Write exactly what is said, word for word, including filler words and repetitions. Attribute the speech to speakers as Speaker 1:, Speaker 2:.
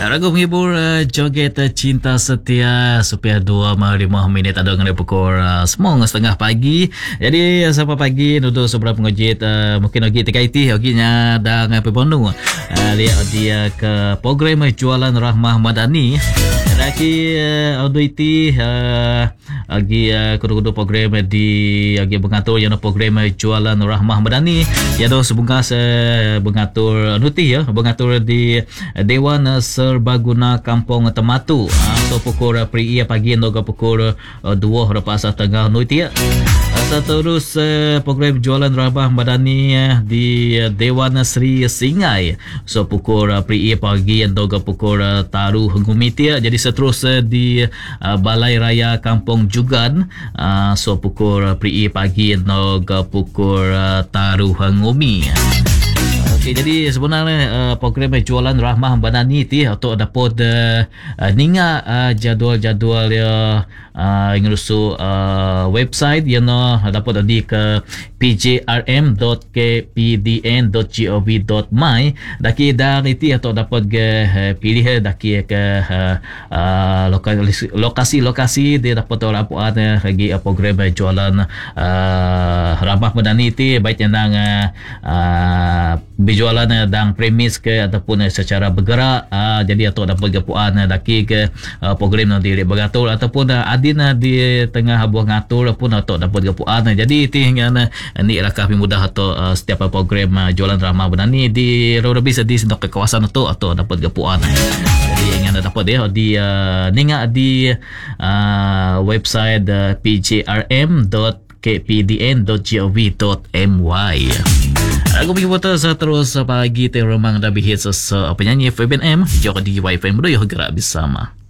Speaker 1: Ragu menghibur uh, joget uh, cinta setia supaya dua lima minit ada dengan pukul uh, semong setengah pagi. Jadi uh, sampai pagi duduk seberapa ngojit uh, mungkin lagi tiga iti oginya dah ngapi bonu. Uh, lihat dia ke program jualan Rahmah Madani. Lagi uh, audio iti uh, lagi uh, kudu-kudu program di lagi mengatur yang program jualan Rahmah Madani. Ya do sebungkas uh, mengatur nuti ya, mengatur di Dewan Serbaguna Kampung Tematu. So pukul pri ia pagi hingga pukul dua lepas tengah nuti ya. Terus uh, program jualan Rahmah Madani uh, di uh, Dewan Sri Singai. So pukul uh, pri ia pagi hingga pukul uh, taruh ngumiti ya. Jadi seterusnya uh, di uh, Balai Raya Kampung Jugan. Uh, so pukul uh, pri ia pagi hingga pukul uh, taruh ngumi. Okay, jadi sebenarnya uh, program jualan Rahmah Madani ti atau dapat uh, uh, ninga uh, jadual-jadual ya uh, ngurusu uh, website yang uh, dapat di ke p j r m dot k p d n dot gov dot my daki dari ti atau dapat ke uh, pilih daki ke uh, uh, lokasi lokasi dia dapat laporan uh, lagi uh, program jualan uh, Rahmah Madani ti baik yang uh, uh, berjualan dan premis ke ataupun secara bergerak uh, jadi atau dapat gapuan daki ke uh, program nanti dia beratur ataupun uh, adin uh, di tengah buah ngatur pun atau dapat gapuan jadi tinggal uh, ni rakah mudah atau uh, setiap program uh, jualan Rahmah Madani di lebih sedih untuk ke kawasan itu atau dapat gapuan jadi yang dapat dia di uh, ninga di uh, website uh, p j r m dot k p d n dot gov dot my. Aku pergi foto terus pagi terus memang dah bihis penyanyi F B N M jadi Wi-Fi mudah ya gerak bersama.